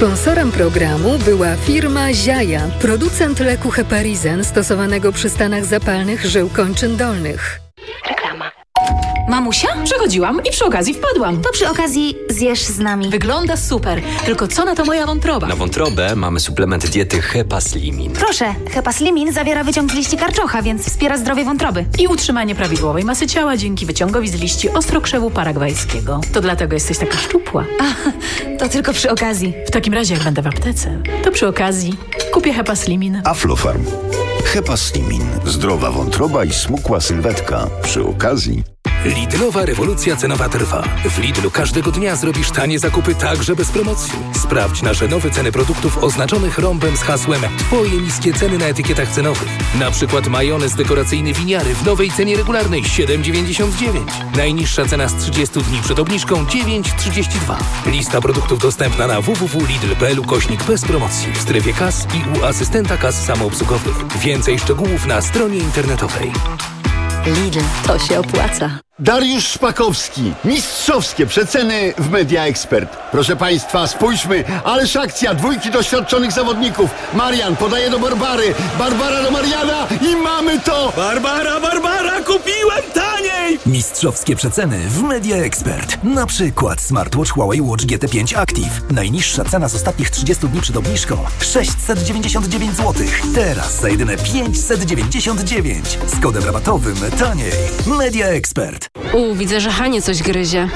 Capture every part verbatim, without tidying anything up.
Sponsorem programu była firma Ziaja, producent leku Heparizen stosowanego przy stanach zapalnych żył kończyn dolnych. Reklama. Mamusia? Przechodziłam i przy okazji wpadłam. To przy okazji zjesz z nami. Wygląda super, tylko co na to moja wątroba? Na wątrobę mamy suplement diety Hepaslimin. Proszę, Hepaslimin zawiera wyciąg z liści karczocha, więc wspiera zdrowie wątroby. I utrzymanie prawidłowej masy ciała dzięki wyciągowi z liści ostrokrzewu paragwajskiego. To dlatego jesteś taka szczupła. A, to tylko przy okazji. W takim razie, jak będę w aptece, to przy okazji kupię Hepaslimin. Aflofarm. Hepaslimin. Zdrowa wątroba i smukła sylwetka. Przy okazji. Lidlowa rewolucja cenowa trwa. W Lidlu każdego dnia zrobisz tanie zakupy także bez promocji. Sprawdź nasze nowe ceny produktów oznaczonych rąbem z hasłem Twoje niskie ceny na etykietach cenowych. Na przykład majonez dekoracyjny Winiary w nowej cenie regularnej siedem dziewięćdziesiąt dziewięć. Najniższa cena z trzydziestu dni przed obniżką dziewięć trzydzieści dwa. Lista produktów dostępna na w w w kropka lidl kropka p l ukośnik bez promocji w strefie kas i u asystenta kas samoobsługowych. Więcej szczegółów na stronie internetowej. Lidl, to się opłaca. Dariusz Szpakowski. Mistrzowskie przeceny w Media Expert. Proszę Państwa, spójrzmy, ależ akcja, dwójki doświadczonych zawodników. Marian podaje do Barbary, Barbara do Mariana i mamy to! Barbara, Barbara, kupiłem taniej! Mistrzowskie przeceny w Media Expert. Na przykład smartwatch Huawei Watch G T pięć Active. Najniższa cena z ostatnich trzydziestu dni przed obniżką sześćset dziewięćdziesiąt dziewięć złotych. Teraz za jedyne pięćset dziewięćdziesiąt dziewięć. Z kodem rabatowym taniej. Media Expert. U, widzę, że Hanie coś gryzie.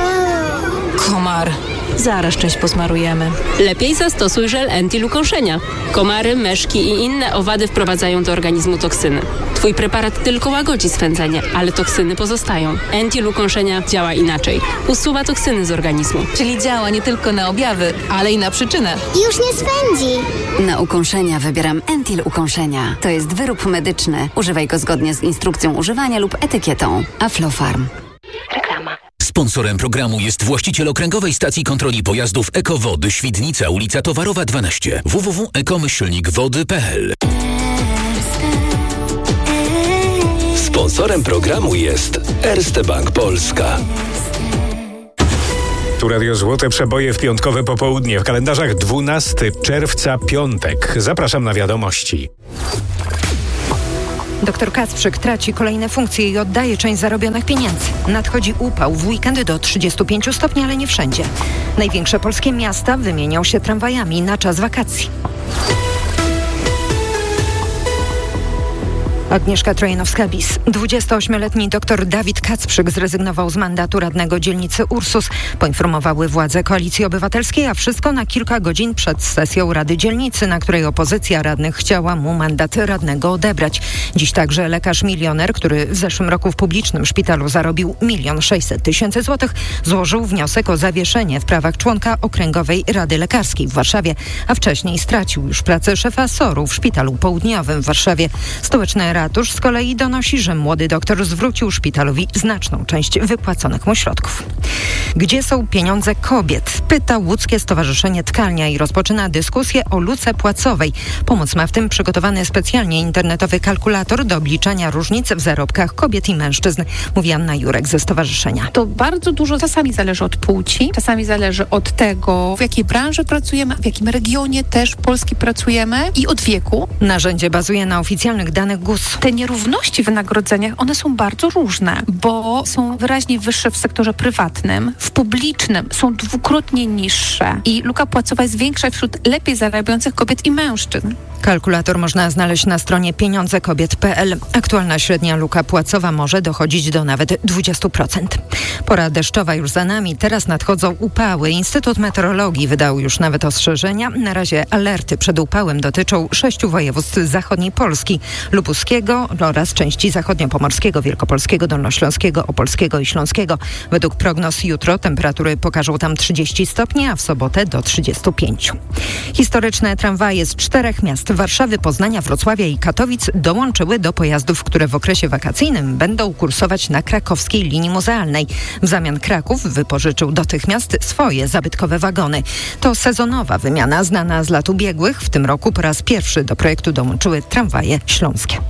Komar. Zaraz część posmarujemy. Lepiej zastosuj żel Entil ukąszenia. Komary, meszki i inne owady wprowadzają do organizmu toksyny. Twój preparat tylko łagodzi swędzenie, ale toksyny pozostają. Entil ukąszenia działa inaczej. Usuwa toksyny z organizmu. Czyli działa nie tylko na objawy, ale i na przyczynę. Już nie swędzi. Na ukąszenia wybieram Entil ukąszenia. To jest wyrób medyczny. Używaj go zgodnie z instrukcją używania lub etykietą. Aflofarm. Reklama. Sponsorem programu jest właściciel okręgowej stacji kontroli pojazdów Ekowody Świdnica, ulica Towarowa dwanaście. w w w kropka ekomyślnik wody kropka p l. Sponsorem programu jest Erste Bank Polska. Tu Radio Złote Przeboje w piątkowe popołudnie. W kalendarzach dwunastego czerwca, piątek. Zapraszam na wiadomości. Doktor Kacprzyk traci kolejne funkcje i oddaje część zarobionych pieniędzy. Nadchodzi upał w weekendy do trzydziestu pięciu stopni, ale nie wszędzie. Największe polskie miasta wymienią się tramwajami na czas wakacji. Agnieszka Trojanowska-Bis. dwudziestoośmioletni doktor Dawid Kacprzyk zrezygnował z mandatu radnego dzielnicy Ursus. Poinformowały władze Koalicji Obywatelskiej, a wszystko na kilka godzin przed sesją Rady Dzielnicy, na której opozycja radnych chciała mu mandat radnego odebrać. Dziś także lekarz milioner, który w zeszłym roku w publicznym szpitalu zarobił milion sześćset tysięcy złotych, złożył wniosek o zawieszenie w prawach członka Okręgowej Rady Lekarskiej w Warszawie, a wcześniej stracił już pracę szefa S O R-u w Szpitalu Południowym w Warszawie. Stołeczny Ratusz z kolei donosi, że młody doktor zwrócił szpitalowi znaczną część wypłaconych mu środków. Gdzie są pieniądze kobiet? Pyta Łódzkie Stowarzyszenie Tkalnia i rozpoczyna dyskusję o luce płacowej. Pomoc ma w tym przygotowany specjalnie internetowy kalkulator do obliczania różnic w zarobkach kobiet i mężczyzn, mówi Anna Jurek ze stowarzyszenia. To bardzo dużo czasami zależy od płci, czasami zależy od tego, w jakiej branży pracujemy, w jakim regionie też Polski pracujemy i od wieku. Narzędzie bazuje na oficjalnych danych G U S. Te nierówności w wynagrodzeniach, one są bardzo różne, bo są wyraźnie wyższe w sektorze prywatnym, w publicznym są dwukrotnie niższe i luka płacowa jest większa wśród lepiej zarabiających kobiet i mężczyzn. Kalkulator można znaleźć na stronie pieniądze kobiet kropka p l. Aktualna średnia luka płacowa może dochodzić do nawet dwudziestu procent. Pora deszczowa już za nami, teraz nadchodzą upały. Instytut Meteorologii wydał już nawet ostrzeżenia. Na razie alerty przed upałem dotyczą sześciu województw zachodniej Polski, lubuskiego oraz części zachodniopomorskiego, wielkopolskiego, dolnośląskiego, opolskiego i śląskiego. Według prognoz jutro temperatury pokażą tam trzydzieści stopni, a w sobotę do trzydziestu pięciu. Historyczne tramwaje z czterech miast Warszawy, Poznania, Wrocławia i Katowic dołączyły do pojazdów, które w okresie wakacyjnym będą kursować na krakowskiej linii muzealnej. W zamian Kraków wypożyczył dotychmiast swoje zabytkowe wagony. To sezonowa wymiana znana z lat ubiegłych. W tym roku po raz pierwszy do projektu dołączyły tramwaje śląskie.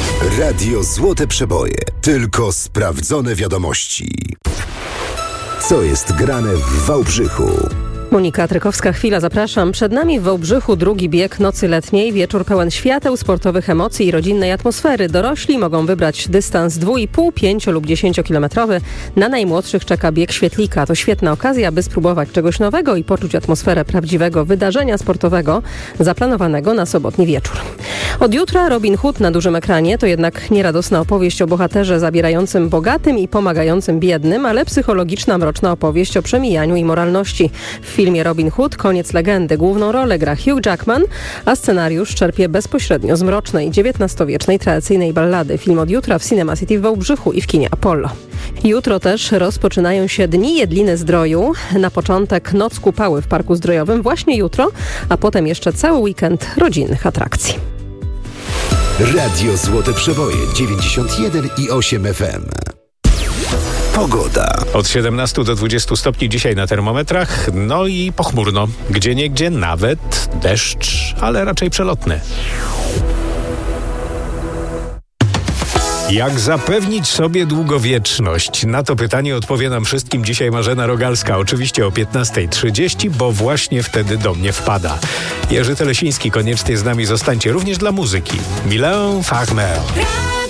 Radio Złote Przeboje. Tylko sprawdzone wiadomości. Co jest grane w Wałbrzychu? Monika Trykowska-Chwila, zapraszam. Przed nami w Wałbrzychu drugi bieg nocy letniej. Wieczór pełen świateł, sportowych emocji i rodzinnej atmosfery. Dorośli mogą wybrać dystans dwa i pół, pięć lub dziesięciokilometrowy. Na najmłodszych czeka bieg świetlika. To świetna okazja, by spróbować czegoś nowego i poczuć atmosferę prawdziwego wydarzenia sportowego zaplanowanego na sobotni wieczór. Od jutra Robin Hood na dużym ekranie to jednak nieradosna opowieść o bohaterze zabierającym bogatym i pomagającym biednym, ale psychologiczna, mroczna opowieść o przemijaniu i moralności. W filmie Robin Hood Koniec legendy główną rolę gra Hugh Jackman, a scenariusz czerpie bezpośrednio z mrocznej, dziewiętnastowiecznej tradycyjnej ballady. Film od jutra w Cinema City w Wałbrzychu i w kinie Apollo. Jutro też rozpoczynają się Dni Jedliny Zdroju. Na początek Noc Kupały w Parku Zdrojowym właśnie jutro, a potem jeszcze cały weekend rodzinnych atrakcji. Radio Złote Przeboje dziewięćdziesiąt jeden i osiem F M. Pogoda. Od siedemnastu do dwudziestu stopni dzisiaj na termometrach, no i pochmurno. Gdzieniegdzie nawet deszcz, ale raczej przelotny. Jak zapewnić sobie długowieczność? Na to pytanie odpowie nam wszystkim dzisiaj Marzena Rogalska. Oczywiście o piętnasta trzydzieści, bo właśnie wtedy do mnie wpada. Jerzy Telesiński, koniecznie z nami zostańcie również dla muzyki. Mylène Farmer.